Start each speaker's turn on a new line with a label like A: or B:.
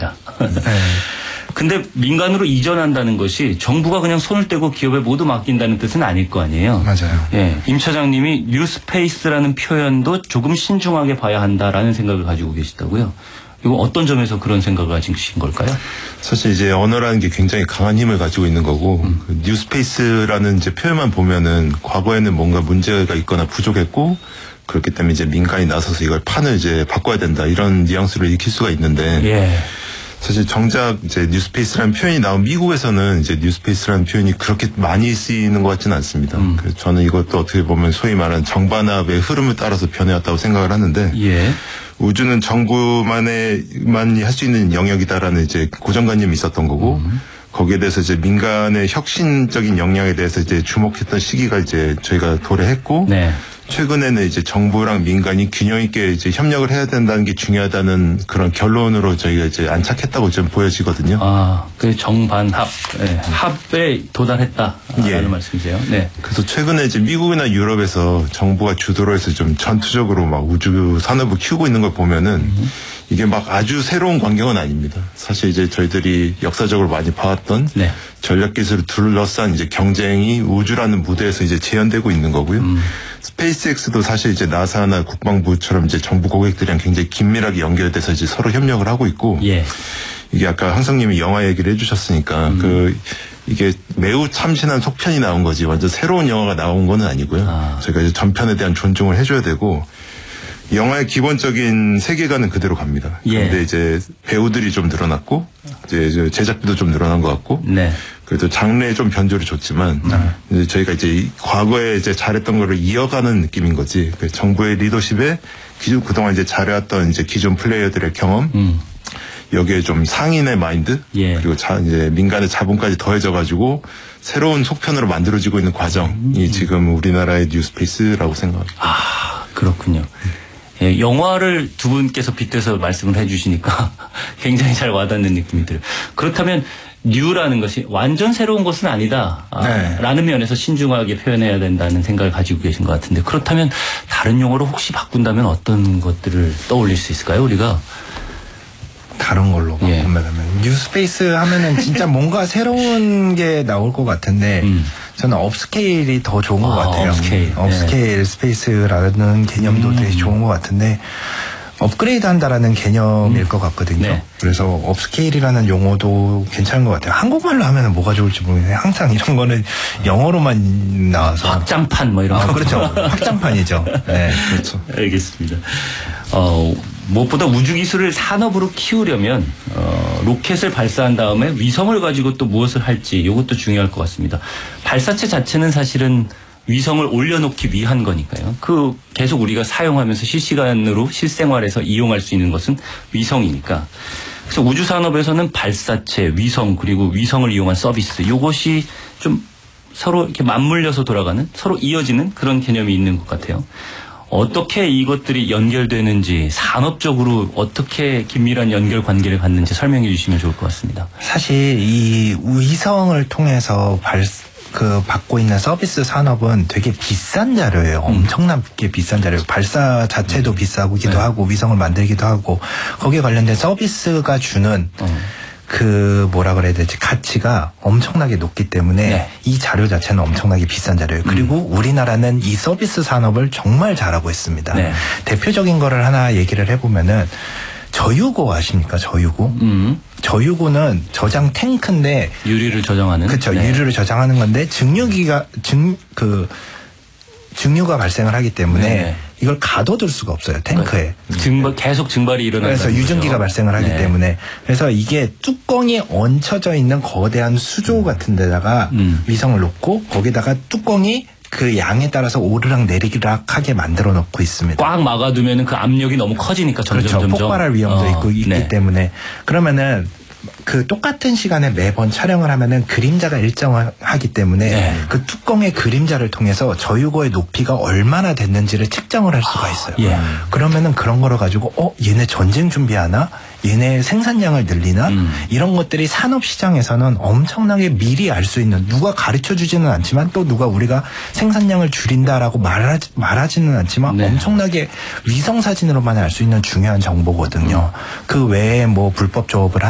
A: 있습니다. 근데 민간으로 이전한다는 것이 정부가 그냥 손을 떼고 기업에 모두 맡긴다는 뜻은 아닐 거 아니에요.
B: 맞아요.
A: 예, 임 차장님이 뉴스페이스라는 표현도 조금 신중하게 봐야 한다라는 생각을 가지고 계시다고요. 이거 어떤 점에서 그런 생각을 가지신 걸까요?
C: 사실 이제 언어라는 게 굉장히 강한 힘을 가지고 있는 거고 그 뉴스페이스라는 이제 표현만 보면은 과거에는 뭔가 문제가 있거나 부족했고 그렇기 때문에 이제 민간이 나서서 이걸 판을 이제 바꿔야 된다 이런 뉘앙스를 익힐 수가 있는데
A: 예.
C: 사실 정작 이제 뉴스페이스라는 표현이 나온 미국에서는 이제 뉴스페이스라는 표현이 그렇게 많이 쓰이는 것 같지는 않습니다. 그래서 저는 이것도 어떻게 보면 소위 말하는 정반합의 흐름을 따라서 변해왔다고 생각을 하는데
A: 예.
C: 우주는 정부만이 할 수 있는 영역이다라는 이제 고정관념이 있었던 거고 거기에 대해서 이제 민간의 혁신적인 역량에 대해서 이제 주목했던 시기가 이제 저희가 도래했고
A: 네.
C: 최근에는 이제 정부랑 민간이 균형 있게 이제 협력을 해야 된다는 게 중요하다는 그런 결론으로 저희가 이제 안착했다고 좀 보여지거든요.
A: 아, 그 정반합, 네. 합에 도달했다라는
C: 예.
A: 말씀이세요. 네.
C: 그래서 최근에 이제 미국이나 유럽에서 정부가 주도로 해서 좀 전투적으로 막 우주 산업을 키우고 있는 걸 보면은 이게 막 아주 새로운 광경은 아닙니다. 사실 이제 저희들이 역사적으로 많이 봐왔던
A: 네.
C: 전략 기술을 둘러싼 이제 경쟁이 우주라는 무대에서 이제 재현되고 있는 거고요. 스페이스X도 사실 이제 나사나 국방부처럼 이제 정부 고객들이랑 굉장히 긴밀하게 연결돼서 이제 서로 협력을 하고 있고.
A: 예.
C: 이게 아까 항상님이 영화 얘기를 해주셨으니까 이게 매우 참신한 속편이 나온 거지 완전 새로운 영화가 나온 거는 아니고요. 저희가 이제 전편에 대한 존중을 해줘야 되고. 영화의 기본적인 세계관은 그대로 갑니다.
A: 예.
C: 근데 이제 배우들이 좀 늘어났고, 이제 제작비도 좀 늘어난 것 같고,
A: 네.
C: 그래도 장르에 좀 변조를 줬지만, 이제 저희가 이제 과거에 이제 잘했던 거를 이어가는 느낌인 거지. 그 정부의 리더십에 그동안 이제 잘해왔던 이제 기존 플레이어들의 경험, 여기에 좀 상인의 마인드,
A: 예.
C: 그리고 이제 민간의 자본까지 더해져가지고 새로운 속편으로 만들어지고 있는 과정이 지금 우리나라의 뉴스페이스라고 생각합니다.
A: 아, 그렇군요. 예, 영화를 두 분께서 빗대서 말씀을 해주시니까 굉장히 잘 와닿는 느낌이 들어요. 그렇다면 뉴라는 것이 완전 새로운 것은 아니다.
B: 네.
A: 라는 면에서 신중하게 표현해야 된다는 생각을 가지고 계신 것 같은데 그렇다면 다른 용어로 혹시 바꾼다면 어떤 것들을 떠올릴 수 있을까요? 우리가?
B: 다른 걸로 바꾸면 뉴스페이스 하면은 진짜 뭔가 새로운 게 나올 것 같은데 저는 업스케일이 더 좋은 것 같아요. 업스케일 네. 스페이스라는 개념도 되게 좋은 것 같은데 업그레이드 한다라는 개념일 것 같거든요. 네. 그래서 업스케일이라는 용어도 괜찮은 것 같아요. 한국말로 하면 뭐가 좋을지 모르겠는데 항상 이런 거는 영어로만 나와서
A: 확장판 뭐 이런 거.
B: 그렇죠. 확장판이죠. 네, 그렇죠.
A: 알겠습니다. 무엇보다 우주 기술을 산업으로 키우려면 로켓을 발사한 다음에 위성을 가지고 또 무엇을 할지 이것도 중요할 것 같습니다. 발사체 자체는 사실은 위성을 올려놓기 위한 거니까요. 그 계속 우리가 사용하면서 실시간으로 실생활에서 이용할 수 있는 것은 위성이니까. 그래서 우주 산업에서는 발사체, 위성 그리고 위성을 이용한 서비스 이것이 좀 서로 이렇게 맞물려서 돌아가는 서로 이어지는 그런 개념이 있는 것 같아요. 어떻게 이것들이 연결되는지 산업적으로 어떻게 긴밀한 연결 관계를 갖는지 설명해 주시면 좋을 것 같습니다.
B: 사실 이 위성을 통해서 받고 있는 서비스 산업은 되게 비싼 자료예요. 엄청나게 비싼 자료예요. 발사 자체도 비싸기도 하고 위성을 만들기도 하고 거기에 관련된 서비스가 주는 뭐라 그래야 되지 가치가 엄청나게 높기 때문에 이 자료 자체는 엄청나게 비싼 자료예요. 그리고 우리나라는 이 서비스 산업을 정말 잘하고 있습니다. 대표적인 거를 하나 얘기를 해보면은 저유고 아십니까? 저유고? 저유고는 저장 탱크인데
A: 유리를 저장하는
B: 그렇죠. 유리를 저장하는 건데 증류가 발생을 하기 때문에 이걸 가둬둘 수가 없어요. 탱크에.
A: 계속 증발이 일어나는
B: 그래서 유증기가 발생을 하기 때문에 그래서 이게 뚜껑이 얹혀져 있는 거대한 수조 같은 데다가 위성을 놓고 거기다가 뚜껑이 그 양에 따라서 오르락 내리락 하게 만들어 놓고 있습니다.
A: 꽉 막아두면 그 압력이 너무 커지니까 점점
B: 폭발할 위험도 있기 때문에 그러면은 그 똑같은 시간에 매번 촬영을 하면은 그림자가 일정하기 때문에 그 뚜껑의 그림자를 통해서 저유고의 높이가 얼마나 됐는지를 측정을 할 수가 있어요. 그러면은 그런 거를 가지고 얘네 전쟁 준비하나? 얘네 생산량을 늘리나? 이런 것들이 산업 시장에서는 엄청나게 미리 알 수 있는 누가 가르쳐 주지는 않지만 또 누가 우리가 생산량을 줄인다라고 말하지는 않지만 엄청나게 위성 사진으로만 알 수 있는 중요한 정보거든요. 그 외에 뭐 불법 조업을